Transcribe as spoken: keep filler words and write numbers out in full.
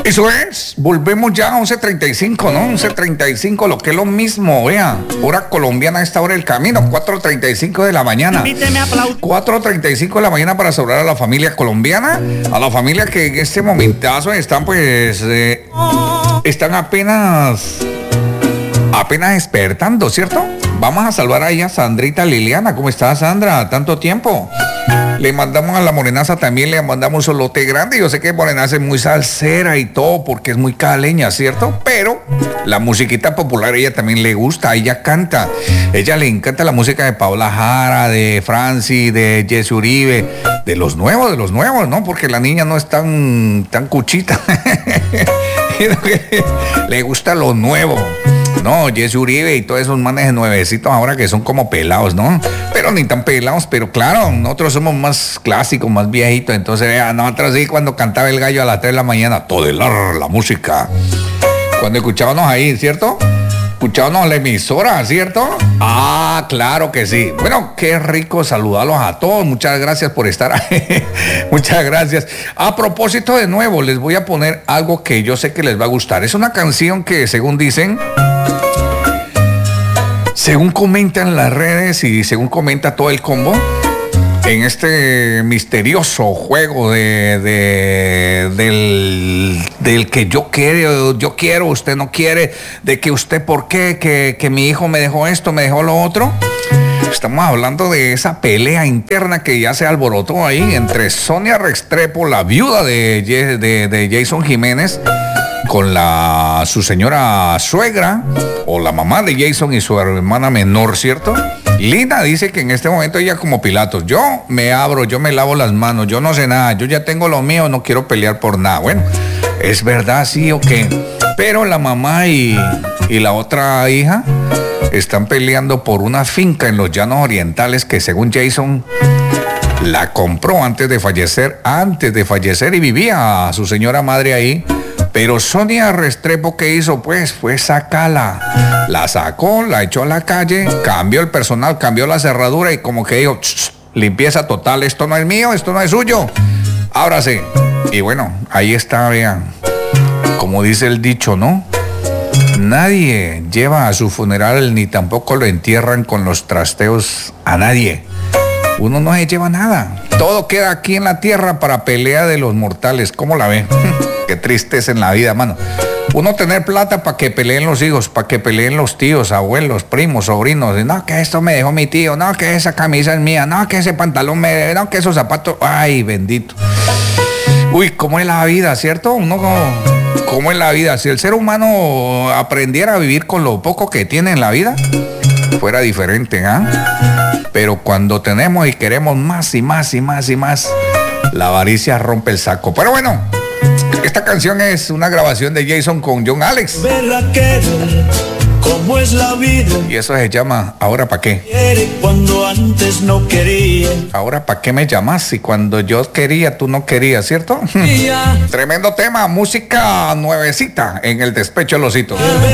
Eso es, volvemos ya a once treinta y cinco, ¿no? once treinta y cinco, lo que es lo mismo, vea. Hora colombiana a esta hora del camino, cuatro treinta y cinco de la mañana. cuatro treinta y cinco de la mañana para saludar a la familia colombiana, a la familia que en este momentazo están pues, eh, están apenas, apenas despertando, ¿cierto? Vamos a saludar a ella, Sandrita Liliana. ¿Cómo estás, Sandra? Tanto tiempo. Le mandamos a la morenaza también, le mandamos un solote grande. Yo sé que morenaza es muy salsera y todo porque es muy caleña, ¿cierto? Pero la musiquita popular a ella también le gusta, ella canta. Ella le encanta la música de Paola Jara, de Franci, de Jesse Uribe, de los nuevos, de los nuevos, ¿no? Porque la niña no es tan, tan cuchita. Le gusta lo nuevo. No, Jesse Uribe y todos esos manes nuevecitos ahora que son como pelados, ¿no? Pero ni tan pelados, pero claro, nosotros somos más clásicos, más viejitos. Entonces, vea, nosotros sí cuando cantaba el gallo a las tres de la mañana, todelar la música. Cuando escuchábamos ahí, ¿cierto? Escuchábamos la emisora, ¿cierto? Ah, claro que sí. Bueno, qué rico saludarlos a todos. Muchas gracias por estar ahí. Muchas gracias. A propósito, de nuevo, les voy a poner algo que yo sé que les va a gustar. Es una canción que, según dicen, según comentan las redes y según comenta todo el combo, en este misterioso juego de, de del, del que yo quiero, yo quiero, usted no quiere, de que usted por qué, que, que mi hijo me dejó esto, me dejó lo otro. Estamos hablando de esa pelea interna que ya se alborotó ahí entre Sonia Restrepo, la viuda de, de, de Jason Jiménez, con la su señora suegra o la mamá de Jason y su hermana menor, ¿cierto? Lina dice que en este momento ella como Pilatos, yo me abro, yo me lavo las manos, yo no sé nada, yo ya tengo lo mío, no quiero pelear por nada. Bueno, ¿es verdad sí o qué? Pero la mamá y, y la otra hija están peleando por una finca en los Llanos Orientales que según Jason la compró antes de fallecer, antes de fallecer y vivía a su señora madre ahí. Pero Sonia Restrepo, ¿qué hizo? Pues fue sacarla. La sacó, la echó a la calle, cambió el personal, cambió la cerradura y como que dijo, limpieza total, esto no es mío, esto no es suyo. Ahora sí. Y bueno, ahí está, vean. Como dice el dicho, ¿no? Nadie lleva a su funeral ni tampoco lo entierran con los trasteos a nadie. Uno no se lleva nada. Todo queda aquí en la tierra para pelea de los mortales. ¿Cómo la ven? Qué tristeza en la vida, mano. Uno tener plata para que peleen los hijos, para que peleen los tíos, abuelos, primos, sobrinos. No, que esto me dejó mi tío. No, que esa camisa es mía. No, que ese pantalón me debe. No, que esos zapatos. Ay, bendito. Uy, ¿cómo es la vida, cierto? Uno como... ¿Cómo es la vida? Si el ser humano aprendiera a vivir con lo poco que tiene en la vida, fuera diferente, ¿ah? Pero cuando tenemos y queremos más y más y más y más, la avaricia rompe el saco. Pero bueno, esta canción es una grabación de Jason con John Alex. ¿Cómo es la vida? Y eso se llama ¿Ahora pa' qué? Cuando antes no quería. ¿Ahora pa' qué me llamas? Si cuando yo quería, tú no querías, ¿cierto? Tremendo tema, música nuevecita en el despecho de los hitos.